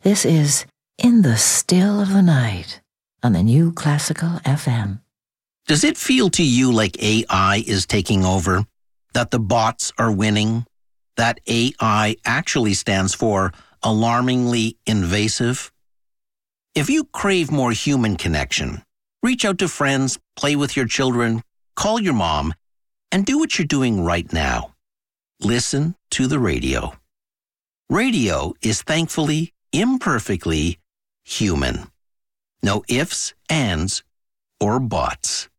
This is In the Still of the Night on the New Classical FM. Does it feel to you like AI is taking over? That the bots are winning? That AI actually stands for alarmingly invasive? If you crave more human connection, reach out to friends, play with your children, call your mom, and do what you're doing right now. Listen to the radio. Radio is thankfully, imperfectly human. No ifs, ands, or buts.